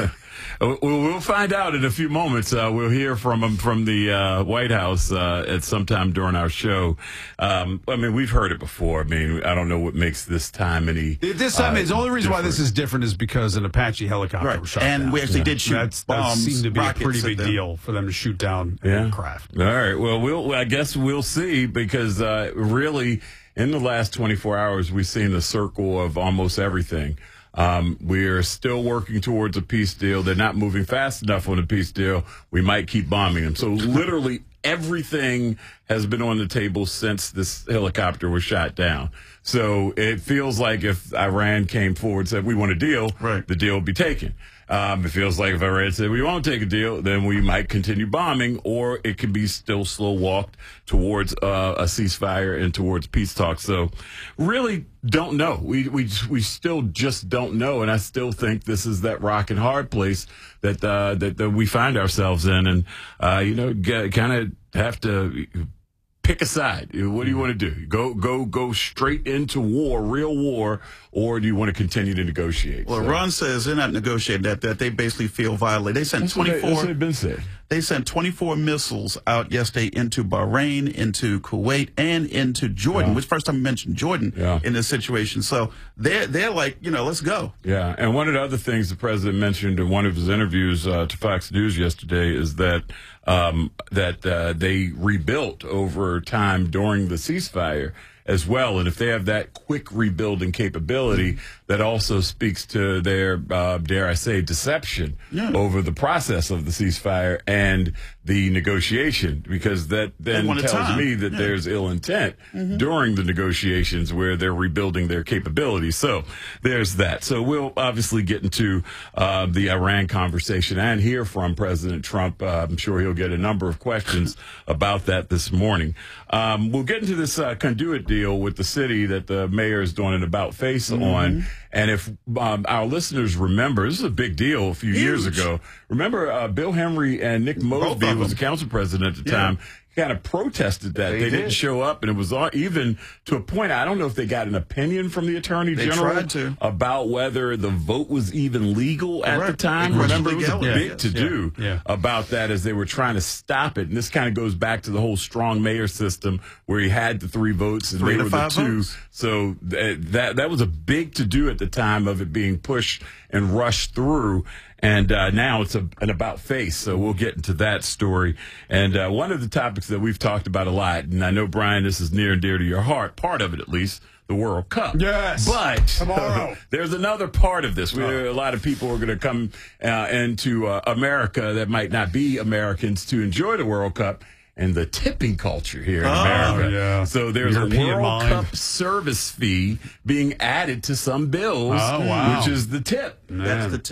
we'll find out in a few moments. Uh, we'll hear from him from the uh, White House uh, at some time during our show. Um, I mean, we've heard it before. I mean, I don't know what makes this time any. This time, uh, is the only reason different. why this is different is because an Apache helicopter right. was shot and down. we actually yeah. did shoot That's, bombs. That seemed to be a pretty big them. deal for them to shoot down an yeah. aircraft. All right. Well, we'll. I guess we'll see because uh, really, in the last twenty-four hours, we've seen a circle of almost everything. Um, we're still working towards a peace deal. They're not moving fast enough on a peace deal. We might keep bombing them. So literally everything has been on the table since this helicopter was shot down. So it feels like if Iran came forward and said, we want a deal, right. the deal would be taken. Um, it feels like if Iran said we won't take a deal, then we might continue bombing, or it could be still slow walked towards uh, a ceasefire and towards peace talks. So really don't know. We we we still just don't know, and I still think this is that rock and hard place that uh, that, that we find ourselves in, and uh, you know, kind of have to pick a side. What do you want to do? Go go go straight into war, real war, or do you want to continue to negotiate? Well, so. Iran says they're not negotiating that. That they basically feel violated. They sent that's twenty-four. What they, that's what been said. They sent twenty-four missiles out yesterday into Bahrain, into Kuwait, and into Jordan. Yeah. Which first time I mentioned Jordan yeah. in this situation. So they're they're like, you know, let's go. Yeah, and one of the other things the president mentioned in one of his interviews uh, to Fox News yesterday is that um, that uh, they rebuilt over time during the ceasefire as well. And if they have that quick rebuilding capability, that also speaks to their, uh, dare I say, deception yeah. over the process of the ceasefire and the negotiation, because that then tells time. me that yeah. there's ill intent mm-hmm. during the negotiations where they're rebuilding their capabilities. So there's that. So we'll obviously get into uh, the Iran conversation and hear from President Trump. Uh, I'm sure he'll get a number of questions about that this morning. Um, we'll get into this uh, conduit deal with the city that the mayor is doing an about face mm-hmm. on. And if um, our listeners remember, this is a big deal a few Huge. years ago. Remember, uh, Bill Henry and Nick Mosby, who was the council president at the yeah. time, kind of protested that. They, they didn't show up, and it was all, even to a point, I don't know if they got an opinion from the Attorney they General tried to. about whether the vote was even legal at right. the time. It Remember, it was a yeah. big yes. to-do yeah. Yeah. about that as they were trying to stop it. And this kind of goes back to the whole strong mayor system where he had the three votes and three they were the two. Votes. So th- that that was a big to-do at the time of it being pushed and rushed through. And uh, now it's a, an about face, so we'll get into that story. And uh, one of the topics that we've talked about a lot, and I know, Brian, this is near and dear to your heart, part of it at least, the World Cup. Yes. But tomorrow there's another part of this. Where a lot of people are going to come uh, into uh, America that might not be Americans to enjoy the World Cup. And the tipping culture here in oh, America. Yeah. So there's European a World mind. Cup service fee being added to some bills, oh, wow. which is the tip. Man. That's the tip.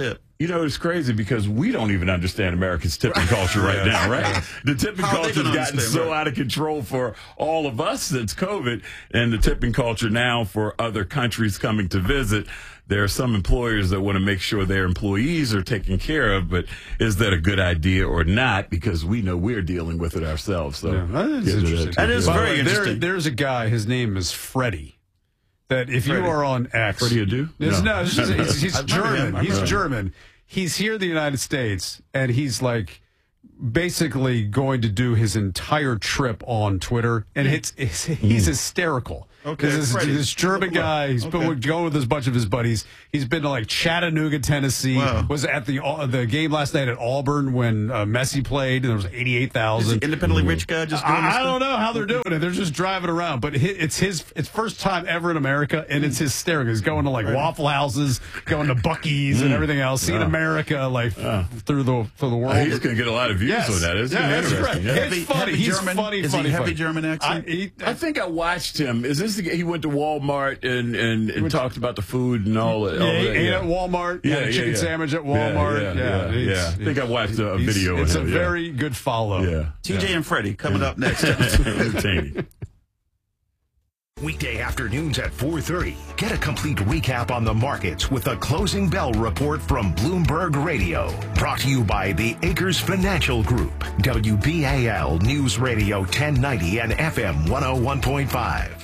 You know, it's crazy because we don't even understand America's tipping culture right now, right? The tipping culture has gotten so right? out of control for all of us since COVID, and the tipping culture now for other countries coming to visit. There are some employers that want to make sure their employees are taken care of, but is that a good idea or not? Because we know we're dealing with it ourselves. So yeah, that is yeah, interesting. That is By very the way, interesting. There, there's a guy, his name is Freddie, that if Freddie. you are on X. Freddie Adu? It's, No. no, it's just, he's, he's I remember him. German. I He's remember him. German. He's here in the United States, and he's like basically going to do his entire trip on Twitter, and it's, it's he's hysterical. Okay, this, is, Freddie. this German guy, he's Okay. been going with a bunch of his buddies. He's been to like Chattanooga, Tennessee. Wow. Was at the uh, the game last night at Auburn when uh, Messi played, and there was eighty-eight Is thousand. the independently rich guy just doing this I, I stuff? don't know how they're doing it. They're just driving around, but hi- it's his it's first time ever in America, and it's hysterical. He's going to like Waffle Houses, going to Buc-ee's, and everything else, seeing Yeah. America like Yeah. through the through the world. Uh, he's going to get a lot of views Yes. on that. It's Yeah, gonna be that's interesting. right. Yeah. It's Heavy- funny. heavy He's German? funny. Is he funny, heavy funny. German accent? I, he, I think I watched him. Is this the guy? He went to Walmart and, and, and talked about the food and all that. yeah, all he that, ate yeah. at Walmart. Yeah, had a yeah, chicken yeah. sandwich at Yeah, Walmart. yeah, Yeah, yeah, it's- yeah. I think I watched a he's- video It's of a him, yeah. very good follow. Yeah. T J and Freddie coming up next. Entertaining. Weekday afternoons at four thirty. Get a complete recap on the markets with the Closing Bell Report from Bloomberg Radio. Brought to you by the Acres Financial Group. W B A L News Radio ten ninety and F M one oh one point five.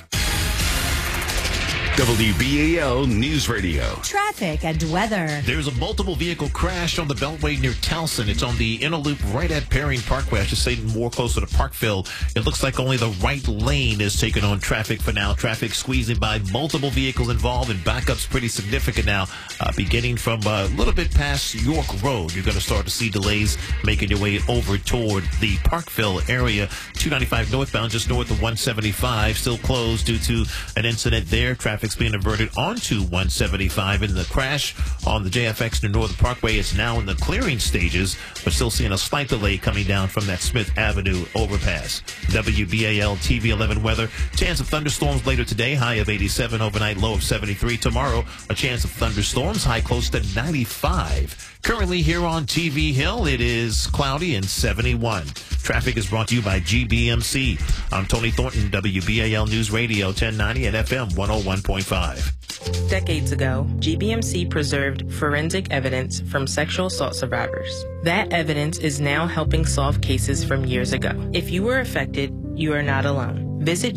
W B A L News Radio. Traffic and weather. There's a multiple vehicle crash on the Beltway near Towson. It's on the inner loop right at Perrine Parkway. I should say more closer to Parkville. It looks like only the right lane is taking on traffic for now. Traffic squeezing by multiple vehicles involved, and backup's pretty significant now. Uh, beginning from uh, a little bit past York Road, you're going to start to see delays making your way over toward the Parkville area. two ninety-five northbound, just north of one seventy-five, still closed due to an incident there. Traffic's being averted onto one seventy-five. In the crash on the J F X near Northern Parkway, it's now in the clearing stages, but still seeing a slight delay coming down from that Smith Avenue overpass. W B A L T V eleven weather. Chance of thunderstorms later today, high of eighty-seven, overnight low of seventy-three. Tomorrow, a chance of thunderstorms, high close to ninety-five. Currently here on T V Hill, it is cloudy and seventy-one. Traffic is brought to you by G B M C. I'm Tony Thornton, W B A L News Radio ten ninety and F M one oh one point five. Decades ago, G B M C preserved forensic evidence from sexual assault survivors. That evidence is now helping solve cases from years ago. If you were affected, you are not alone. Visit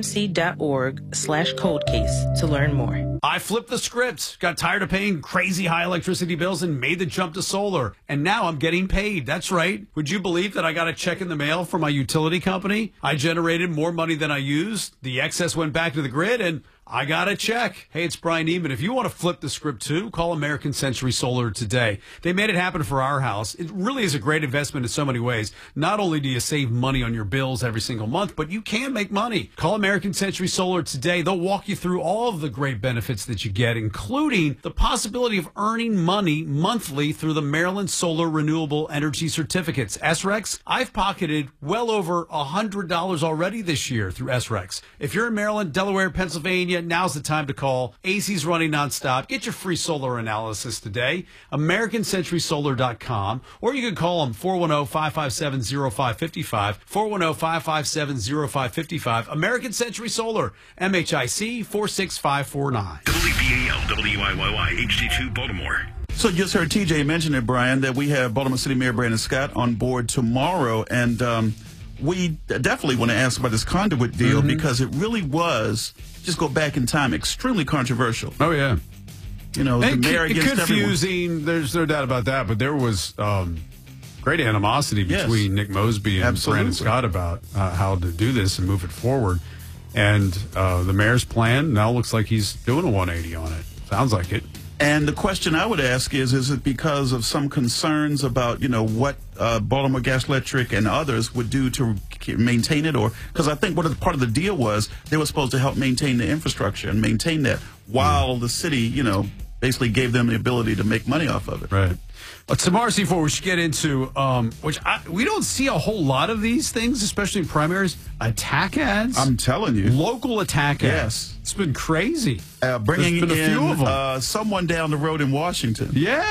gbmc.org slash cold case to learn more. I flipped the script, got tired of paying crazy high electricity bills, and made the jump to solar. And now I'm getting paid. That's right. Would you believe that I got a check in the mail from my utility company? I generated more money than I used. The excess went back to the grid, and I got a check. Hey, it's Brian Neiman. If you want to flip the script too, call American Century Solar today. They made it happen for our house. It really is a great investment in so many ways. Not only do you save money on your bills every single month, but you can make money. Call American Century Solar today. They'll walk you through all of the great benefits that you get, including the possibility of earning money monthly through the Maryland Solar Renewable Energy Certificates. S R E X, I've pocketed well over one hundred dollars already this year through S R E X. If you're in Maryland, Delaware, Pennsylvania, now's the time to call. A C's running nonstop. Get your free solar analysis today. American Century Solar dot com, or you can call them four one zero, five five seven, zero five five five, four one zero, five five seven, zero five five five. American Century Solar, M H I C four six five four nine. W B A L W I Y Y H D two Baltimore. So you just heard T J mention it, Brian, that we have Baltimore City Mayor Brandon Scott on board tomorrow, and um, we definitely want to ask about this conduit deal Mm-hmm. because it really was, just go back in time, extremely controversial. Oh, yeah. You know, the And mayor c- against confusing. everyone. There's no doubt about that. But there was um, great animosity Yes. between Nick Mosby and Absolutely. Brandon Scott about uh, how to do this and move it forward. And uh, the mayor's plan now looks like he's doing a one eighty on it. Sounds like it. And the question I would ask is, is it because of some concerns about, you know, what uh, Baltimore Gas Electric and others would do to k- maintain it? Or because I think what the, part of the deal was they were supposed to help maintain the infrastructure and maintain that while the city, you know, basically gave them the ability to make money off of it. Right. But tomorrow, C four, we should get into, um, which I, we don't see a whole lot of these things, especially in primaries, attack ads. I'm telling you. Local attack Yes. ads. It's been crazy. Uh, bringing There's been a in few of them. Uh, someone down the road in Washington. Yeah.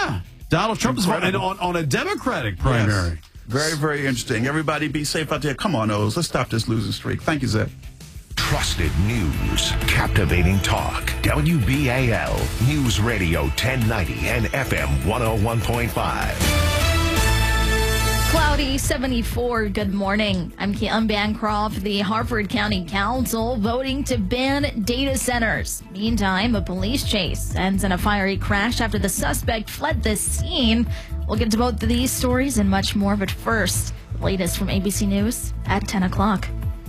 Donald Trump Incredible. is on, on a Democratic primary. Yes. Very, very interesting. Everybody be safe out there. Come on, O's. Let's stop this losing streak. Thank you, Zeb. Trusted news, captivating talk. W B A L News Radio ten ninety and F M one oh one point five. Cloudy, seventy-four. Good morning. I'm Caitlin Bancroft. The Harford County Council voting to ban data centers. Meantime, a police chase ends in a fiery crash after the suspect fled the scene. We'll get to both of these stories and much more, but first, the latest from A B C News at ten o'clock.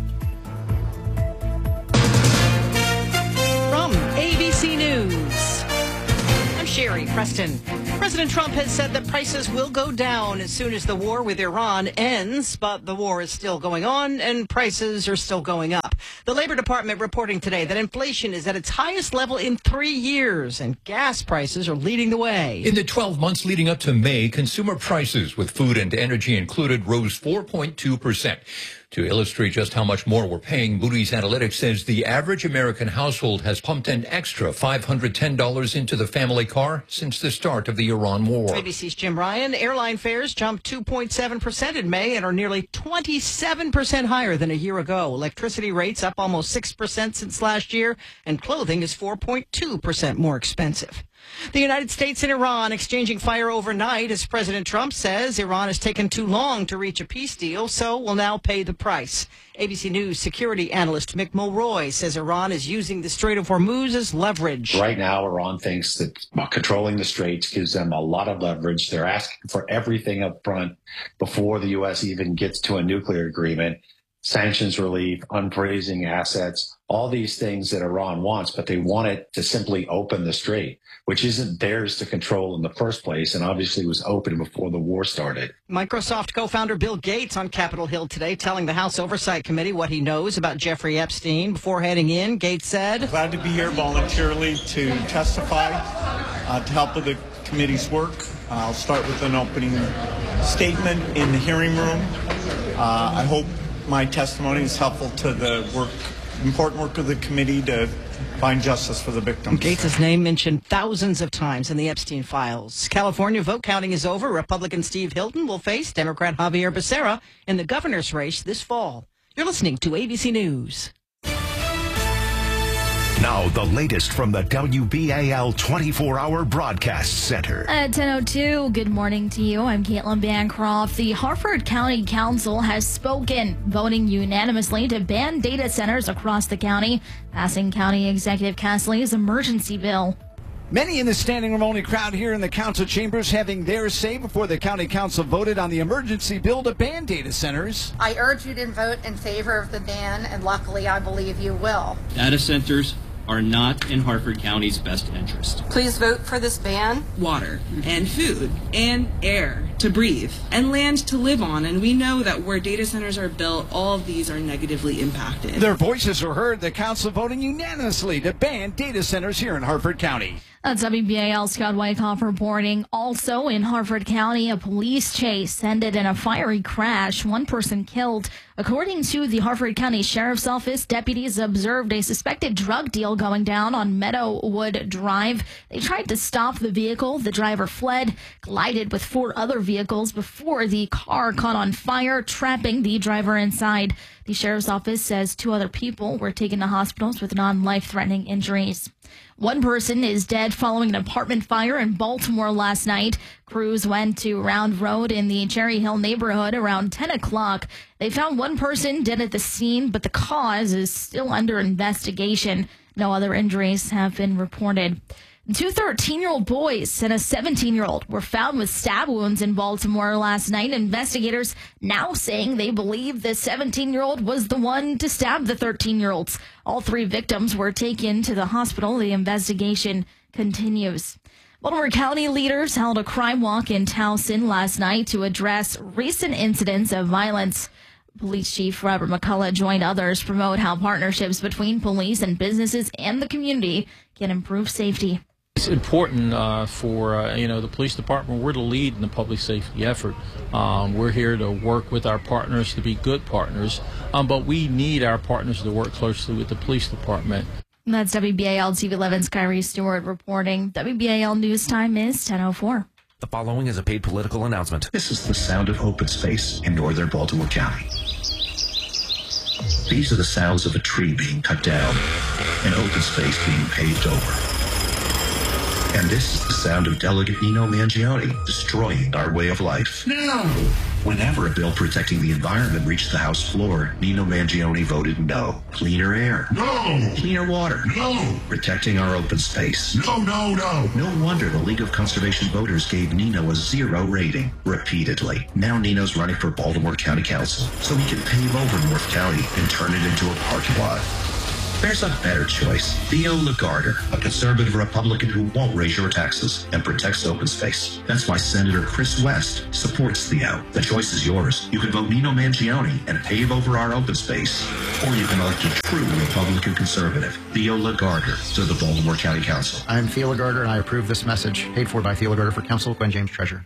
From A B C News, I'm Sherry Preston. President Trump has said that prices will go down as soon as the war with Iran ends, but the war is still going on and prices are still going up. The Labor Department reporting today that inflation is at its highest level in three years and gas prices are leading the way. In the twelve months leading up to May, consumer prices with food and energy included rose four point two percent. To illustrate just how much more we're paying, Moody's Analytics says the average American household has pumped an extra five hundred ten dollars into the family car since the start of the Iran war. A B C's Jim Ryan. Airline fares jumped two point seven percent in May and are nearly twenty-seven percent higher than a year ago. Electricity rates up almost six percent since last year, and clothing is four point two percent more expensive. The United States and Iran exchanging fire overnight as President Trump says Iran has taken too long to reach a peace deal, so will now pay the price. A B C News security analyst Mick Mulroy says Iran is using the Strait of Hormuz as leverage. Right now, Iran thinks that controlling the straits gives them a lot of leverage. They're asking for everything up front before the U S even gets to a nuclear agreement. Sanctions relief, unfreezing assets, all these things that Iran wants, but they want it to simply open the strait, which isn't theirs to control in the first place, and obviously was open before the war started. Microsoft co-founder Bill Gates on Capitol Hill today telling the House Oversight Committee what he knows about Jeffrey Epstein. Before heading in, Gates said, "Glad to be here voluntarily to testify, uh, to help with the committee's work. Uh, I'll start with an opening statement in the hearing room. Uh, I hope my testimony is helpful to the work, important work of the committee to find justice for the victims." Gates' name mentioned thousands of times in the Epstein files. California vote counting is over. Republican Steve Hilton will face Democrat Javier Becerra in the governor's race this fall. You're listening to A B C News. Now, the latest from the W B A L twenty-four hour Broadcast Center. At ten oh two, good morning to you. I'm Caitlin Bancroft. The Harford County Council has spoken, voting unanimously to ban data centers across the county, passing County Executive Cassidy's emergency bill. Many in the standing room only crowd here in the council chambers having their say before the county council voted on the emergency bill to ban data centers. I urge you to vote in favor of the ban, and luckily I believe you will. Data centers are not in Harford County's best interest. Please vote for this ban. Water and food and air to breathe and land to live on, and we know that where data centers are built, all of these are negatively impacted. Their voices were heard, the council voting unanimously to ban data centers here in Harford County. That's W B A L Scott Wyckoff reporting. Also in Harford County, a police chase ended in a fiery crash. One person killed. According to the Harford County Sheriff's Office, deputies observed a suspected drug deal going down on Meadowwood Drive. They tried to stop the vehicle. The driver fled, collided with four other vehicles before the car caught on fire, trapping the driver inside. The Sheriff's Office says two other people were taken to hospitals with non-life-threatening injuries. One person is dead following an apartment fire in Baltimore last night. Crews went to Round Road in the Cherry Hill neighborhood around ten o'clock. They found one person dead at the scene, but the cause is still under investigation. No other injuries have been reported. Two thirteen-year-old boys and a seventeen-year-old were found with stab wounds in Baltimore last night. Investigators now saying they believe the seventeen-year-old was the one to stab the thirteen-year-olds. All three victims were taken to the hospital. The investigation continues. Baltimore County leaders held a crime walk in Towson last night to address recent incidents of violence. Police Chief Robert McCullough joined others to promote how partnerships between police and businesses and the community can improve safety. It's important uh, for uh, you know the police department. We're the lead in the public safety effort. Um, we're here to work with our partners to be good partners, um, but we need our partners to work closely with the police department. And that's W B A L T V eleven's Kyrie Stewart reporting. W B A L News Time is ten oh four. The following is a paid political announcement. This is the sound of open space in northern Baltimore County. These are the sounds of a tree being cut down and open space being paved over. And this is the sound of Delegate Nino Mangione destroying our way of life. No! Whenever a bill protecting the environment reached the House floor, Nino Mangione voted no. Cleaner air. No! Cleaner water. No! Protecting our open space. No, no, no! No wonder the League of Conservation Voters gave Nino a zero rating repeatedly. Now Nino's running for Baltimore County Council so he can pave over North County and turn it into a parking lot. There's a better choice. Theo Lagarder, a conservative Republican who won't raise your taxes and protects open space. That's why Senator Chris West supports Theo. The choice is yours. You can vote Nino Mangione and pave over our open space. Or you can elect a true Republican conservative, Theo Lagarder, to the Baltimore County Council. I'm Theo Lagarder, and I approve this message. Paid for by Theo Lagarder for Council, Gwen James, Treasurer.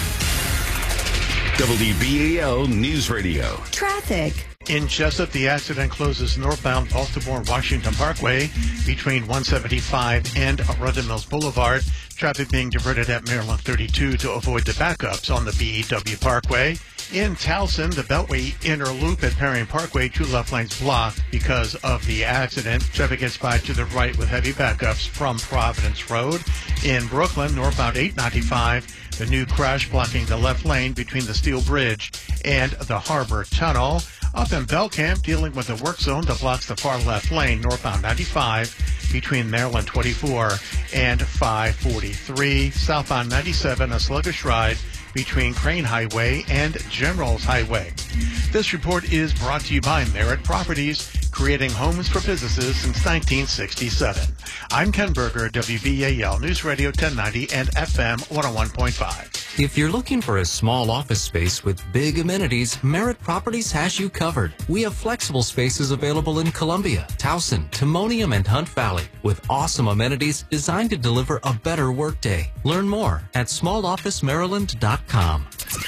W B A L News Radio. Traffic. In Jessup, the accident closes northbound Baltimore-Washington Parkway between one seventy-five and Arundel Mills Boulevard. Traffic being diverted at Maryland thirty-two to avoid the backups on the B E W Parkway. In Towson, the Beltway inner loop at Perry Parkway, two left lanes blocked because of the accident. Traffic gets by to the right with heavy backups from Providence Road. In Brooklyn, northbound eight ninety-five, the new crash blocking the left lane between the Steel Bridge and the Harbor Tunnel. Up in Belcamp, dealing with a work zone that blocks the far left lane, northbound ninety-five, between Maryland twenty-four and five forty-three. Southbound ninety-seven, a sluggish ride between Crane Highway and Generals Highway. This report is brought to you by Merit Properties, creating homes for businesses since nineteen sixty-seven. I'm Ken Berger, W B A L News Radio ten ninety and F M one oh one point five. If you're looking for a small office space with big amenities, Merit Properties has you covered. We have flexible spaces available in Columbia, Towson, Timonium, and Hunt Valley with awesome amenities designed to deliver a better workday. Learn more at small office maryland dot com.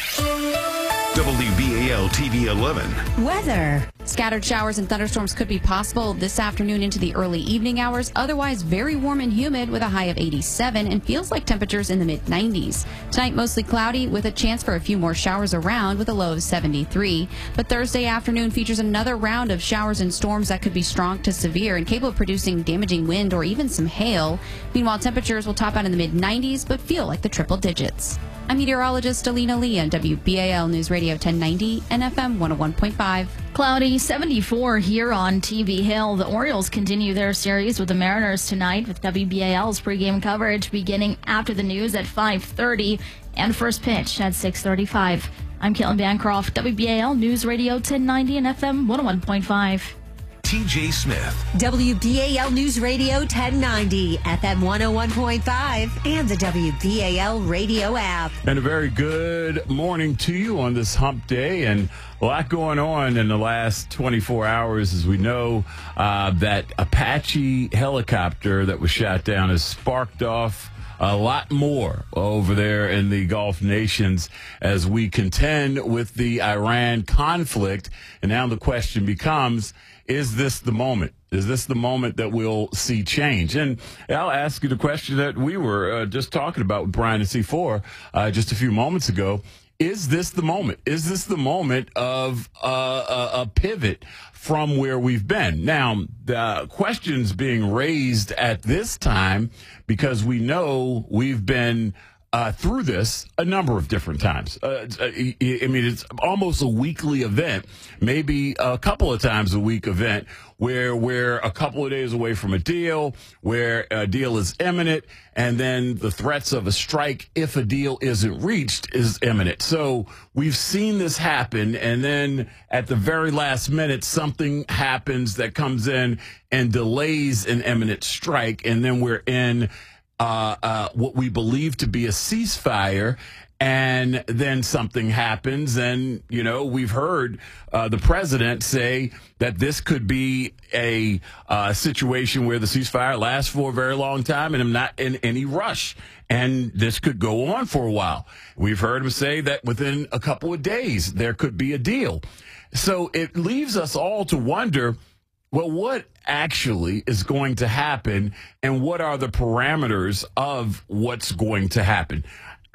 W B A L T V eleven. Weather. Scattered showers and thunderstorms could be possible this afternoon into the early evening hours. Otherwise, very warm and humid with a high of eighty-seven and feels like temperatures in the mid nineties. Tonight, mostly cloudy with a chance for a few more showers around with a low of seventy-three. But Thursday afternoon features another round of showers and storms that could be strong to severe and capable of producing damaging wind or even some hail. Meanwhile, temperatures will top out in the mid nineties but feel like the triple digits. I'm meteorologist Alina Lee on W B A L News Radio ten ninety and F M one oh one point five. Cloudy, seventy-four here on T V Hill. The Orioles continue their series with the Mariners tonight with W B A L's pregame coverage beginning after the news at five thirty and first pitch at six thirty-five. I'm Caitlin Bancroft, W B A L News Radio ten ninety and F M one oh one point five. T J Smith. W B A L News Radio ten ninety, F M one oh one point five, and the W B A L radio app. And a very good morning to you on this hump day. And a lot going on in the last twenty-four hours. As we know, uh, that Apache helicopter that was shot down has sparked off a lot more over there in the Gulf nations as we contend with the Iran conflict. And now the question becomes, is this the moment? Is this the moment that we'll see change? And I'll ask you the question that we were uh, just talking about with Brian and C four uh, just a few moments ago. Is this the moment? Is this the moment of uh, a, a pivot from where we've been? Now, the questions being raised at this time because we know we've been Uh, through this a number of different times. Uh, I mean, it's almost a weekly event, maybe a couple of times a week event where we're a couple of days away from a deal, where a deal is imminent, and then the threats of a strike, if a deal isn't reached, is imminent. So we've seen this happen, and then at the very last minute, something happens that comes in and delays an imminent strike, and then we're in Uh, uh, what we believe to be a ceasefire, and then something happens. And, you know, we've heard uh, the president say that this could be a uh, situation where the ceasefire lasts for a very long time, and I'm not in any rush. And this could go on for a while. We've heard him say that within a couple of days there could be a deal. So it leaves us all to wonder, well, what actually is going to happen, and what are the parameters of what's going to happen?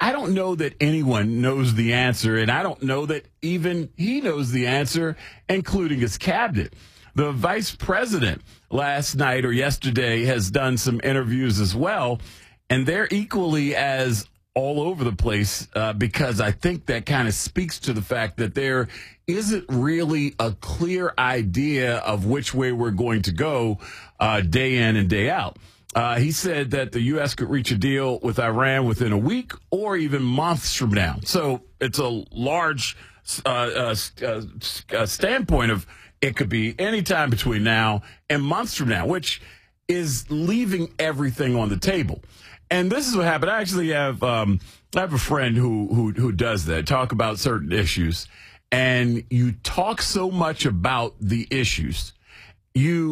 I don't know that anyone knows the answer, and I don't know that even he knows the answer, including his cabinet. The vice president last night or yesterday has done some interviews as well, and they're equally as all over the place uh, because I think that kind of speaks to the fact that there isn't really a clear idea of which way we're going to go uh, day in and day out. Uh, he said that the U S could reach a deal with Iran within a week or even months from now. So it's a large uh, uh, uh, uh, standpoint of it could be any time between now and months from now, which is leaving everything on the table. And this is what happened. I actually have um, I have a friend who who who does that, talk about certain issues, and you talk so much about the issues, you